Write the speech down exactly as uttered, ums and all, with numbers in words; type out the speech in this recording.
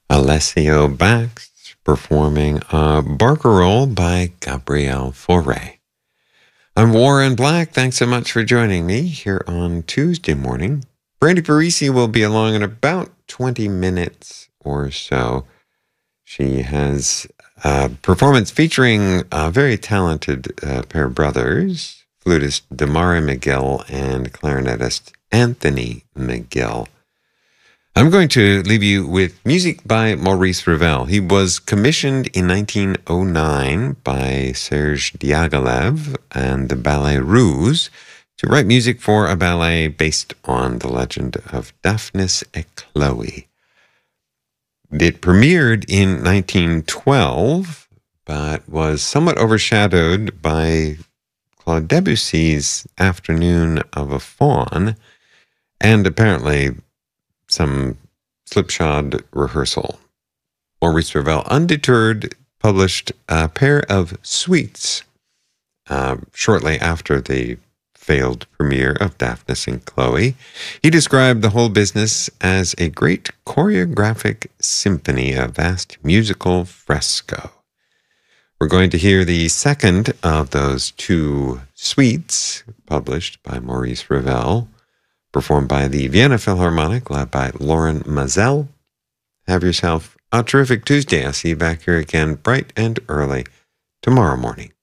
Alessio Bax performing a Barcarolle by Gabriel Fauré. I'm Warren Black. Thanks so much for joining me here on Tuesday morning. Brandy Parisi will be along in about twenty minutes or so. She has a performance featuring a very talented uh, pair of brothers, flutist Damari McGill and clarinetist Anthony McGill. I'm going to leave you with music by Maurice Ravel. He was commissioned in nineteen oh nine by Serge Diaghilev and the Ballet Russe to write music for a ballet based on the legend of Daphnis et Chloe. It premiered in nineteen twelve, but was somewhat overshadowed by Claude Debussy's Afternoon of a Faun, and apparently some slipshod rehearsal. Maurice Ravel, undeterred, published a pair of suites uh, shortly after the failed premiere of Daphnis and Chloe. He described the whole business as a great choreographic symphony, a vast musical fresco. We're going to hear the second of those two suites published by Maurice Ravel, performed by the Vienna Philharmonic, led by Lauren Mazel. Have yourself a terrific Tuesday. I'll see you back here again bright and early tomorrow morning.